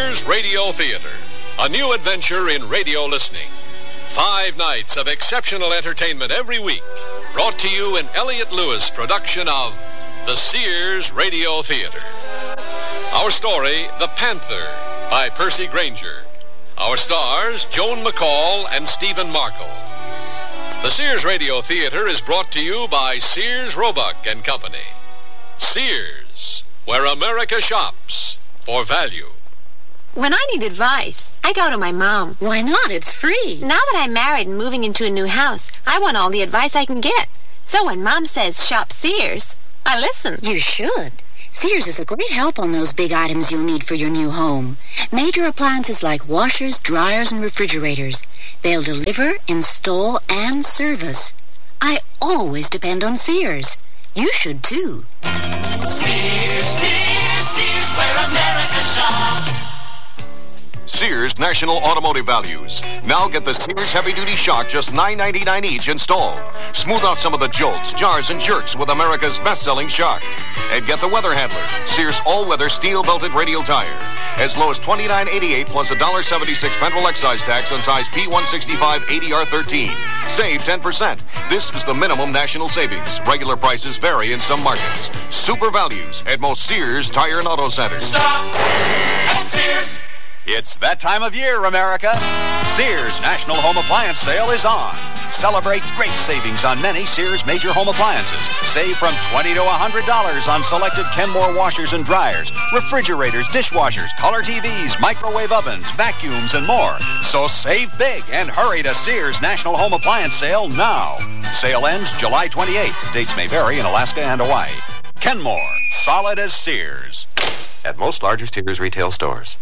Sears Radio Theater, a new adventure in radio listening. 5 nights of exceptional entertainment every week, brought to you in Elliott Lewis production of the Sears Radio Theater. Our story, The Panther, by Percy Granger. Our stars, Joan McCall and Stephen Markle. The Sears Radio Theater is brought to you by Sears Roebuck and Company. Sears, where America shops for value. When I need advice, I go to my mom. Why not? It's free. Now that I'm married and moving into a new house, I want all the advice I can get. So when Mom says shop Sears, I listen. You should. Sears is a great help on those big items you'll need for your new home. Major appliances like washers, dryers, and refrigerators. They'll deliver, install, and service. I always depend on Sears. You should, too. Sears, Sears, Sears, where America shops. Sears National Automotive Values. Now get the Sears Heavy-Duty Shock, just $9.99 each installed. Smooth out some of the jolts, jars, and jerks with America's best-selling shock. And get the Weather Handler, Sears all-weather steel-belted radial tire. As low as $29.88 plus $1.76 federal excise tax on size P165 ADR13. Save 10%. This is the minimum national savings. Regular prices vary in some markets. Super values at most Sears Tire and Auto Centers. Stop at Sears. It's that time of year, America. Sears National Home Appliance Sale is on. Celebrate great savings on many Sears major home appliances. Save from $20 to $100 on selected Kenmore washers and dryers, refrigerators, dishwashers, color TVs, microwave ovens, vacuums, and more. So save big and hurry to Sears National Home Appliance Sale now. Sale ends July 28th. Dates may vary in Alaska and Hawaii. Kenmore, solid as Sears. At most larger Sears retail stores.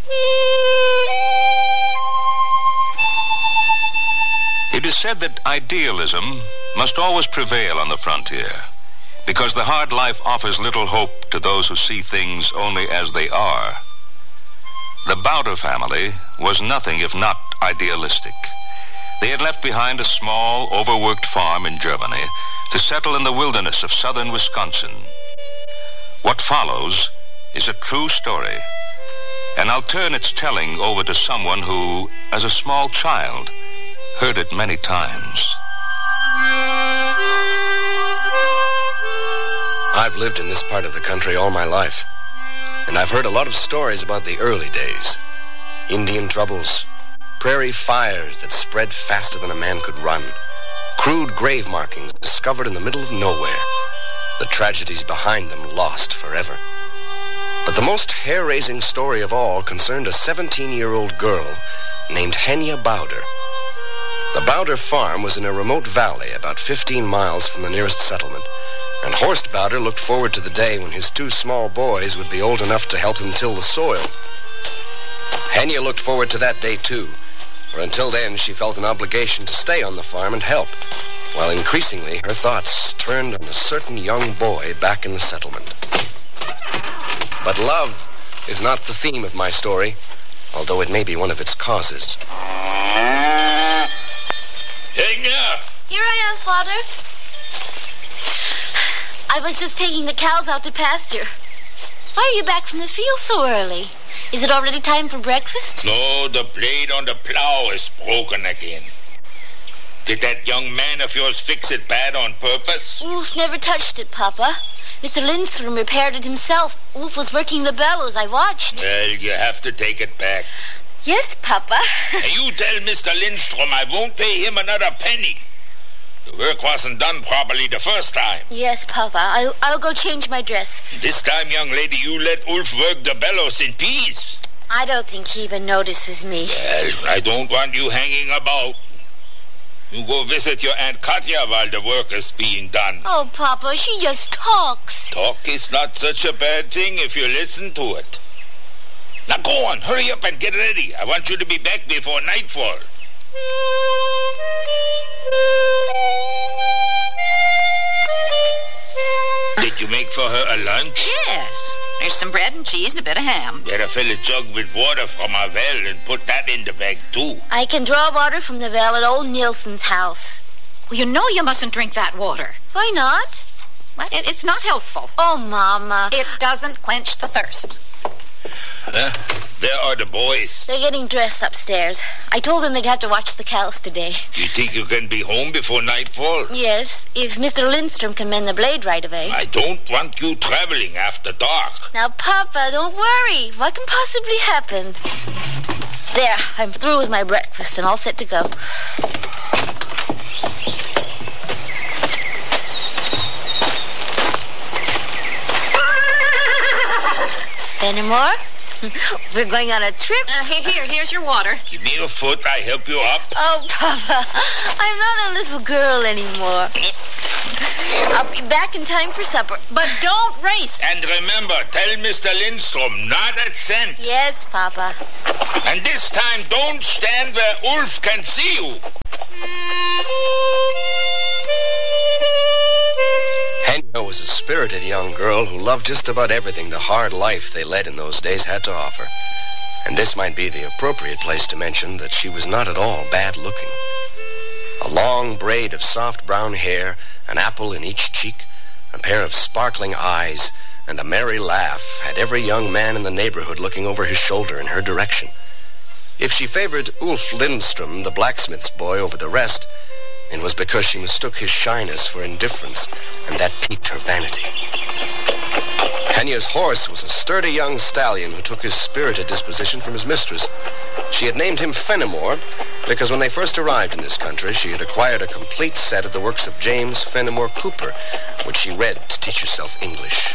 It is said that idealism must always prevail on the frontier, because the hard life offers little hope to those who see things only as they are. The Bowder family was nothing if not idealistic. They had left behind a small, overworked farm in Germany to settle in the wilderness of southern Wisconsin. What follows is a true story, and I'll turn its telling over to someone who, as a small child, heard it many times. I've lived in this part of the country all my life, and I've heard a lot of stories about the early days. Indian troubles, prairie fires that spread faster than a man could run, crude grave markings discovered in the middle of nowhere, the tragedies behind them lost forever. But the most hair-raising story of all concerned a 17-year-old girl named Henya Bowder. The Bowder farm was in a remote valley about 15 miles from the nearest settlement, and Horst Bowder looked forward to the day when his 2 small boys would be old enough to help him till the soil. Henya looked forward to that day, too, for until then she felt an obligation to stay on the farm and help, while increasingly her thoughts turned on a certain young boy back in the settlement. But love is not the theme of my story, although it may be one of its causes. Henya! Here I am, Father. I was just taking the cows out to pasture. Why are you back from the field so early? Is it already time for breakfast? No, the blade on the plow is broken again. Did that young man of yours fix it bad on purpose? Ulf never touched it, Papa. Mr. Lindstrom repaired it himself. Ulf was working the bellows. I watched. Well, you have to take it back. Yes, Papa. And you tell Mr. Lindstrom I won't pay him another penny. The work wasn't done properly the first time. Yes, Papa. I'll go change my dress. This time, young lady, you let Ulf work the bellows in peace. I don't think he even notices me. Well, I don't want you hanging about. You go visit your Aunt Katya while the work is being done. Oh, Papa, she just talks. Talk is not such a bad thing if you listen to it. Now go on, hurry up and get ready. I want you to be back before nightfall. Did you make for her a lunch? Yes. There's some bread and cheese and a bit of ham. Better fill a jug with water from our well and put that in the bag, too. I can draw water from the well at old Nielsen's house. Well, you know you mustn't drink that water. Why not? Well, it's not healthful. Oh, Mama. It doesn't quench the thirst. There Where are the boys? They're getting dressed upstairs. I told them they'd have to watch the cows today. You think you can be home before nightfall? Yes, if Mr. Lindstrom can mend the blade right away. I don't want you traveling after dark. Now, Papa, don't worry. What can possibly happen? There, I'm through with my breakfast and all set to go. Fenimore? We're going on a trip. Here's your water. Give me your foot. I help you up. Oh, Papa, I'm not a little girl anymore. I'll be back in time for supper. But don't race. And remember, tell Mr. Lindstrom, not a cent. Yes, Papa. And this time, don't stand where Ulf can see you. Henya was a spirited young girl who loved just about everything the hard life they led in those days had to offer. And this might be the appropriate place to mention that she was not at all bad looking. A long braid of soft brown hair, an apple in each cheek, a pair of sparkling eyes, and a merry laugh had every young man in the neighborhood looking over his shoulder in her direction. If she favored Ulf Lindstrom, the blacksmith's boy, over the rest, it was because she mistook his shyness for indifference, and that piqued her vanity. Henya's horse was a sturdy young stallion who took his spirited disposition from his mistress. She had named him Fenimore because when they first arrived in this country, she had acquired a complete set of the works of James Fenimore Cooper, which she read to teach herself English.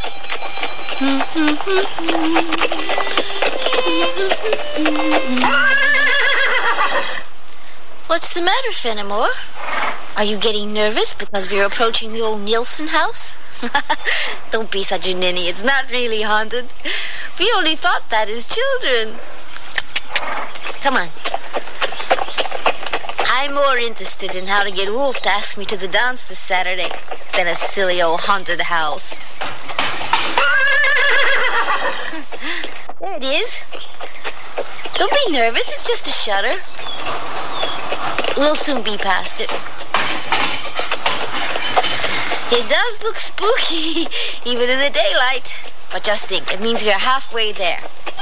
What's the matter, Fenimore? Are you getting nervous because we're approaching the old Nielsen house? Don't be such a ninny. It's not really haunted. We only thought that as children. Come on. I'm more interested in how to get Wolf to ask me to the dance this Saturday than a silly old haunted house. There it is. Don't be nervous. It's just a shutter. We'll soon be past it. It does look spooky, even in the daylight. But just think, it means we're halfway there.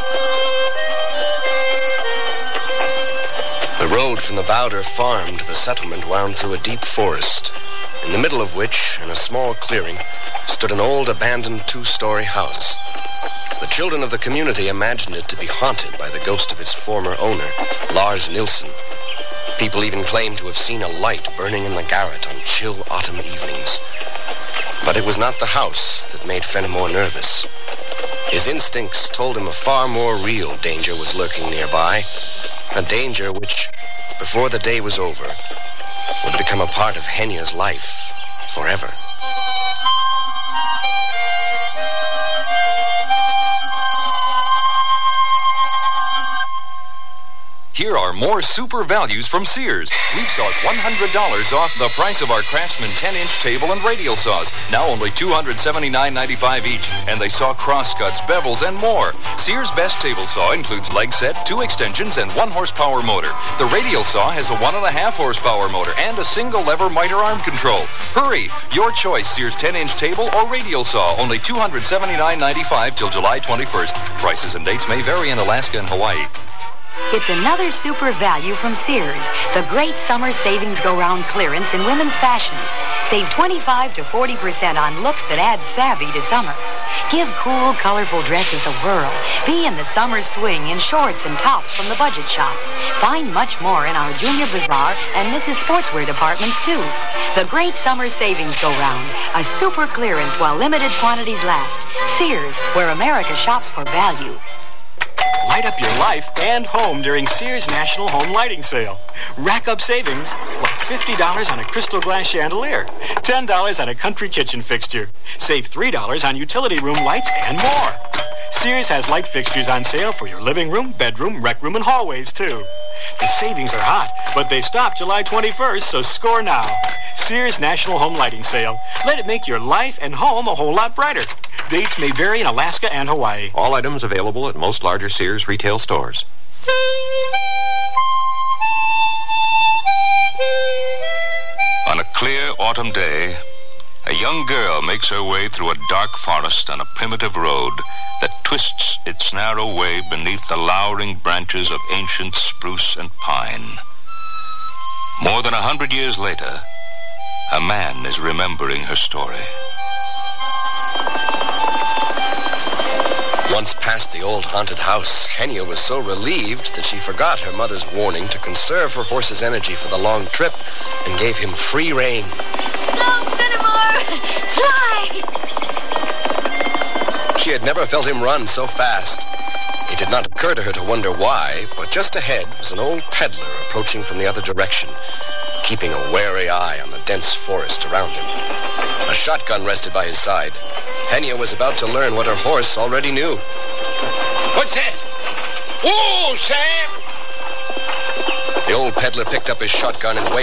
The road from the Bowder farm to the settlement wound through a deep forest, in the middle of which, in a small clearing, stood an old abandoned two-story house. The children of the community imagined it to be haunted by the ghost of its former owner, Lars Nilsson. People even claimed to have seen a light burning in the garret on chill autumn evenings. But it was not the house that made Fenimore nervous. His instincts told him a far more real danger was lurking nearby, a danger which, before the day was over, would become a part of Henya's life forever. Here are more super values from Sears. We've sought $100 off the price of our Craftsman 10-inch table and radial saws. Now only $279.95 each. And they saw crosscuts, bevels, and more. Sears' best table saw includes leg set, 2 extensions, and 1 horsepower motor. The radial saw has a 1.5 horsepower motor and a single lever miter arm control. Hurry! Your choice, Sears 10-inch table or radial saw. Only $279.95 till July 21st. Prices and dates may vary in Alaska and Hawaii. It's another super value from Sears. The great summer savings go-round clearance in women's fashions. Save 25 to 40% on looks that add savvy to summer. Give cool, colorful dresses a whirl. Be in the summer swing in shorts and tops from the budget shop. Find much more in our Junior Bazaar and Mrs. Sportswear departments, too. The great summer savings go-round. A super clearance while limited quantities last. Sears, where America shops for value. Light up your life and home during Sears National Home Lighting Sale. Rack up savings like $50 on a crystal glass chandelier, $10 on a country kitchen fixture. Save $3 on utility room lights and more. Sears has light fixtures on sale for your living room, bedroom, rec room, and hallways, too. The savings are hot, but they stop July 21st, so score now. Sears National Home Lighting Sale. Let it make your life and home a whole lot brighter. Dates may vary in Alaska and Hawaii. All items available at most larger Sears retail stores. On a clear autumn day, a young girl makes her way through a dark forest on a primitive road that twists its narrow way beneath the lowering branches of ancient spruce and pine. More than 100 years later, a man is remembering her story. Once past the old haunted house, Henia was so relieved that she forgot her mother's warning to conserve her horse's energy for the long trip and gave him free rein. Go, Fenimore! Fly! She had never felt him run so fast. It did not occur to her to wonder why, but just ahead was an old peddler approaching from the other direction, keeping a wary eye on the dense forest around him. A shotgun rested by his side. Henia was about to learn what her horse already knew. What's that? Whoa, Sam! The old peddler picked up his shotgun and waved